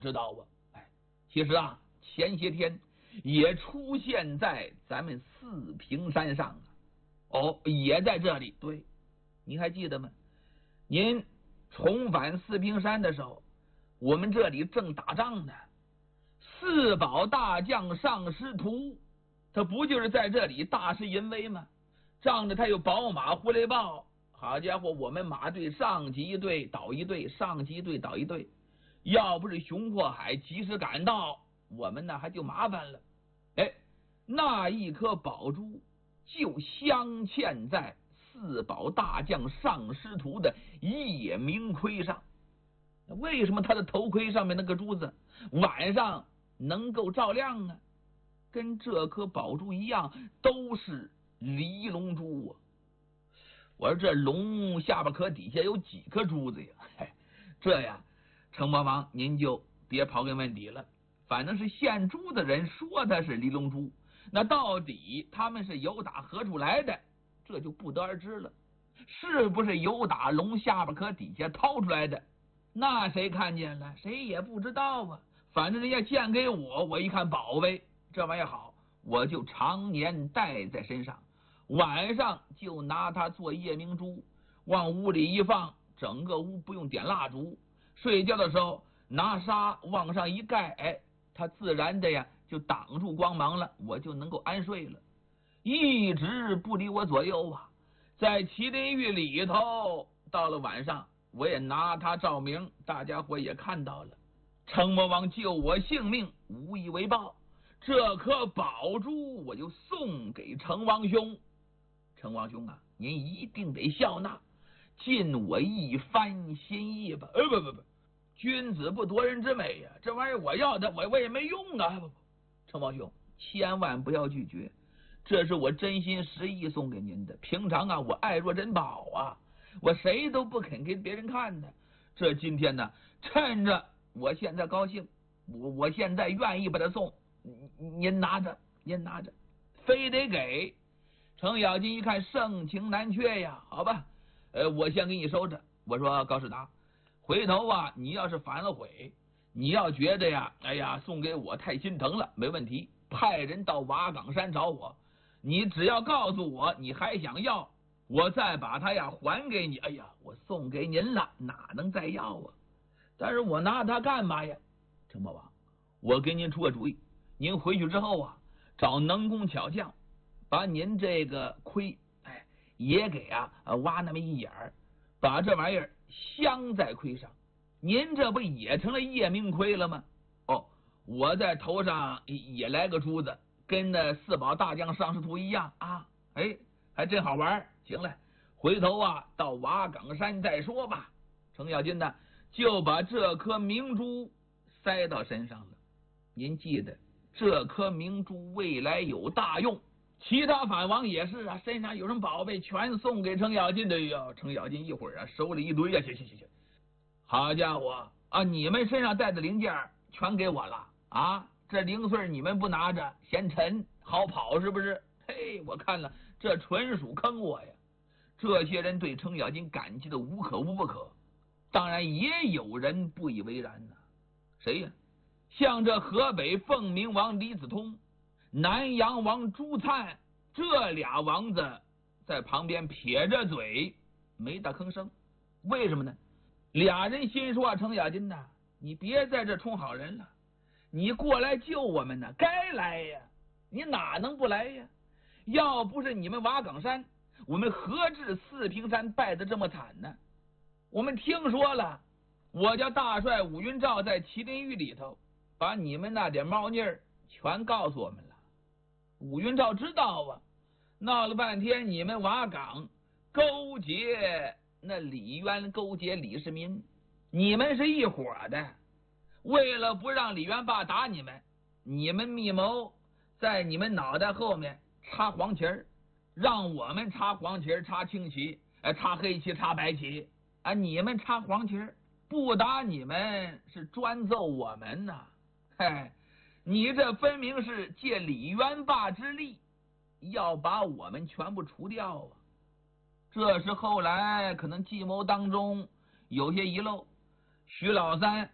知道吧？哎，其实啊，前些天也出现在咱们四平山上啊。哦，也在这里。对，您还记得吗？您重返四平山的时候，我们这里正打仗呢。四宝大将上师徒，他不就是在这里大施淫威吗？仗着他有宝马护雷豹，好家伙，我们马队上级一队倒一队，上级一队倒一队。要不是熊阔海及时赶到，我们呢还就麻烦了。哎，那一颗宝珠就镶嵌在四宝大将上师徒的夜明盔上。为什么他的头盔上面那个珠子晚上能够照亮呢？跟这颗宝珠一样，都是离龙珠啊！我说这龙下巴壳底下有几颗珠子呀？这呀，程魔王您就别刨根问底了，反正是献珠的人说它是离龙珠，那到底他们是由打何处来的，这就不得而知了。是不是由打龙下巴壳底下掏出来的？那谁看见了？谁也不知道啊。反正人家献给我，我一看宝贝，这玩意儿好，我就常年带在身上，晚上就拿它做夜明珠，往屋里一放，整个屋不用点蜡烛，睡觉的时候拿纱往上一盖，哎，它自然的呀就挡住光芒了，我就能够安睡了，一直不离我左右啊。在麒麟玉里头，到了晚上我也拿它照明，大家伙也看到了。程魔王救我性命，无以为报，这颗宝珠我就送给程王兄。程王兄啊，您一定得笑纳，尽我一番心意吧。不，君子不夺人之美呀，这玩意儿我要的，我也没用啊。不，程王兄千万不要拒绝，这是我真心实意送给您的。平常啊，我爱若珍宝啊，我谁都不肯给别人看的。这今天呢，趁着我现在高兴，我现在愿意把它送，您拿着，非得给。程咬金一看盛情难却呀，好吧，我先给你收着。我说高士达，回头啊，你要是反了悔，你要觉得呀，哎呀，送给我太心疼了，没问题，派人到瓦岗山找我，你只要告诉我你还想要，我再把它呀还给你。哎呀，我送给您了，哪能再要啊？但是我拿它干嘛呀？程魔王，我给您出个主意，您回去之后啊，找能工巧匠，把您这个盔，哎，也给挖那么一眼儿，把这玩意儿镶在盔上，您这不也成了夜明盔了吗？哦，我在头上也来个珠子，跟那四宝大将上师徒一样啊，哎，还真好玩。行了，回头啊到瓦岗山再说吧。程咬金呢就把这颗明珠塞到身上了。您记得，这颗明珠未来有大用。其他反王也是啊，身上有什么宝贝全送给程咬金的呀。程咬金一会儿啊收了一堆啊，行，好家伙啊，你们身上带的零件全给我了啊！这零碎你们不拿着嫌沉好跑是不是？嘿，我看了这纯属坑我呀！这些人对程咬金感激的无可无不可，当然也有人不以为然呢。谁呀？像这河北凤鸣王李子通、南阳王朱灿，这俩王子在旁边撇着嘴没大吭声。为什么呢？俩人心说程咬金呐，你别在这充好人了，你过来救我们呢，该来呀，你哪能不来呀？要不是你们瓦岗山，我们何至四平山败得这么惨呢？我们听说了，我家大帅武云照在麒麟玉里头把你们那点猫腻儿全告诉我们了。武云照知道啊，闹了半天你们瓦岗勾结那李渊，勾结李世民，你们是一伙的。为了不让李元霸打你们，你们密谋在你们脑袋后面插黄旗儿，让我们插黄旗儿、插青旗、插黑旗、插白旗啊！你们插黄旗儿，不打你们是专揍我们呐！嘿，你这分明是借李元霸之力要把我们全部除掉啊！这是后来可能计谋当中有些遗漏，徐老三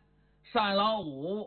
单老五